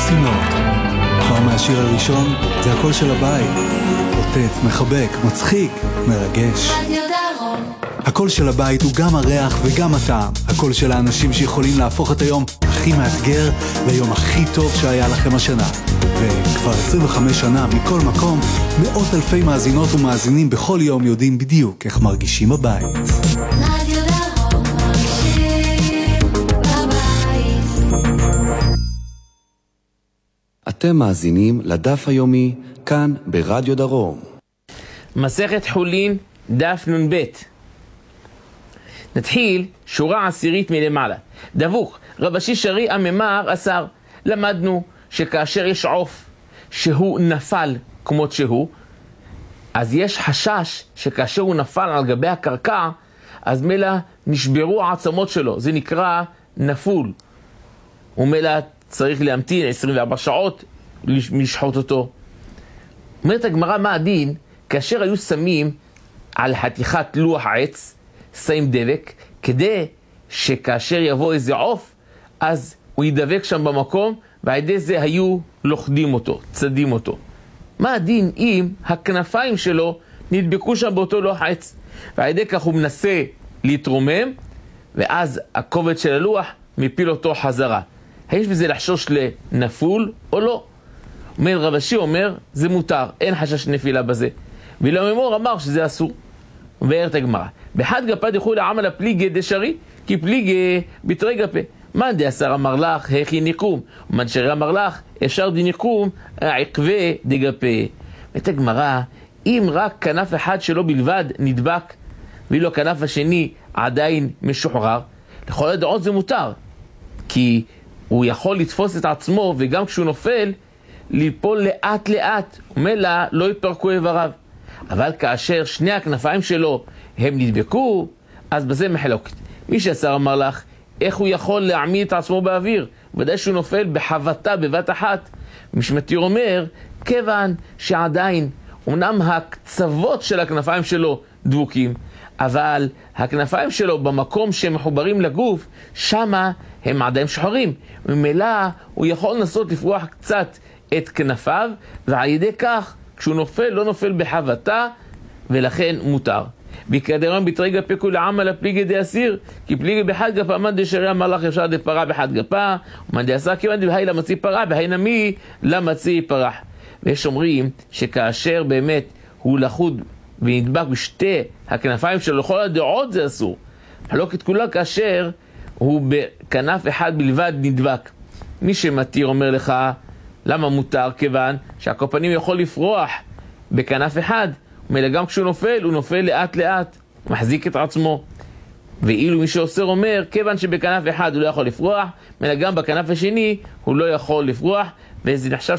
ספינות. כבר מהשיר הראשון זה הקול של הבית. עוטף, מחבק, מצחיק, מרגש. רדיו דרום. הקול של הבית הוא גם הריח וגם הטעם. הקול של האנשים שיכולים להפוך את היום הכי מאתגר ליום הכי טוב שהיה לכם השנה. וכבר 25 שנה מכל מקום, מאות אלפי מאזינות ומאזינים בכל יום יודעים בדיוק איך מרגישים בבית. רדיו דרום מרגישים בבית. אתם מאזינים לדף היומי כאן ברדיו דרום. מסכת חולין, דף נ"ב. נתחיל שורה עשירית מלמעלה. דבוק, רב אשי שרי הממר אסר. למדנו שכאשר יש עוף שהוא נפל כמות שהוא, אז יש חשש שכאשר הוא נפל על גבי הקרקע, אז מלא נשברו העצמות שלו. זה נקרא נפול. ומלא צריך להמתין 24 שעות לשחוט אותו. אומרת הגמרא, מה הדין כאשר היו שמים על חתיכת לוח עץ, שמים דבק, כדי שכאשר יבוא איזה עוף, אז הוא ידבק שם במקום, ועל ידי זה היו לוכדים אותו, צדים אותו. מה הדין אם הכנפיים שלו נדבקו שם באותו לוח עץ, ועל ידי כך הוא מנסה להתרומם, ואז הכובד של הלוח מפיל אותו חזרה. יש בזה לחשוש לנפול או לא? אומר רב אשי, אומר, זה מותר, אין חשש נפילה בזה. ואילו ממור אמר שזה אסור. ואומרת הגמרא, בחד גפה דחו לעמל הפליגי דשרי, כי פליגי בתרי גפה. מה דעשר אמר לך, הכי ניקום? ומן שרי אמר לך, אפשר דניקום, עקבי דגפה. ואת הגמרא, אם רק כנף אחד שלו בלבד נדבק, ואילו הכנף השני עדיין משוחרר, לכל הדעות זה מותר. כי הוא יכול לתפוס את עצמו, וגם כשהוא נופל, ליפול לאט לאט, אומר לה, לא יתפרקו איבריו. אבל כאשר שני הכנפיים שלו הם נדבקו, אז בזה מחלוקת. מי שעשר אמר לך, איך הוא יכול להעמיד את עצמו באוויר? ודאי שהוא נופל בחבטה בבת אחת. משמטיר אומר, כיוון שעדיין, אמנם הקצוות של הכנפיים שלו דבוקים, אבל הכנפיים שלו במקום שהם מחוברים לגוף, שמה הם עדיין שחורים. ממילא הוא יכול לנסות לפרוח קצת את כנפיו, ועל ידי כך, כשהוא נופל, לא נופל בחבטה, ולכן מותר. בקדרון בתרי גפה כולי עמל הפליגי די אסיר, כי פליגי בחד גפה, מן דשרי אמר לך אפשר דפרה בחד גפה, ומן די אסר כיוון דבהי למציא פרה, בהי נמי למציא פרח. ויש אומרים שכאשר באמת הוא לחוד ונדבק בשתי הכנפיים שלו, לכל הדעות זה אסור. חלוקת כולה כאשר הוא בכנף אחד בלבד נדבק. מי שמתיר אומר לך, למה מותר? כיוון שהקופנים יכול לפרוח בכנף אחד, ומילא גם כשהוא נופל, הוא נופל לאט לאט, מחזיק את עצמו. ואילו מי שעושה אומר, כיוון שבכנף אחד הוא לא יכול לפרוח, מילא גם בכנף השני הוא לא יכול לפרוח, וזה נחשב